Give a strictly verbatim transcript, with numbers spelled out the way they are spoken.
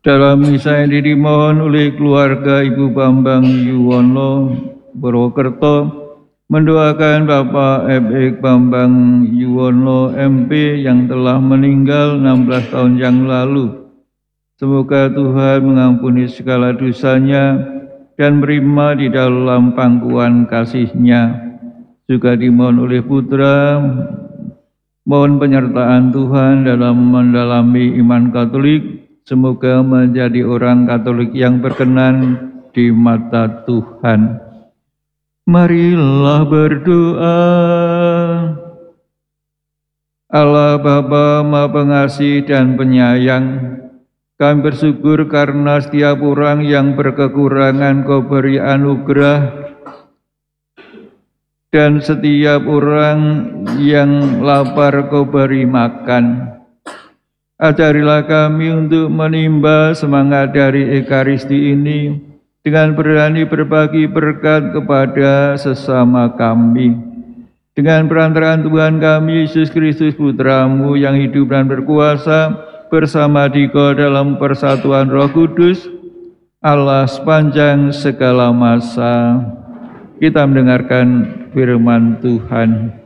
Dalam misa yang dimohon oleh keluarga Ibu Bambang Yuwono Purwokerto mendoakan Bapak F X Bambang Yuwono M P yang telah meninggal enam belas tahun yang lalu. Semoga Tuhan mengampuni segala dosanya dan menerima di dalam pangkuan kasih-Nya. Juga dimohon oleh putra, mohon penyertaan Tuhan dalam mendalami iman Katolik. Semoga menjadi orang Katolik yang berkenan di mata Tuhan. Marilah berdoa. Allah Bapa Maha Pengasih dan Penyayang, kami bersyukur karena setiap orang yang berkekurangan Kau beri anugerah, dan setiap orang yang lapar Kau beri makan. Ajarilah kami untuk menimba semangat dari Ekaristi ini dengan berani berbagi berkat kepada sesama kami. Dengan perantaraan Tuhan kami Yesus Kristus Putra-Mu yang hidup dan berkuasa bersama Dikau dalam persatuan Roh Kudus, Allah sepanjang segala masa. Kita mendengarkan firman Tuhan.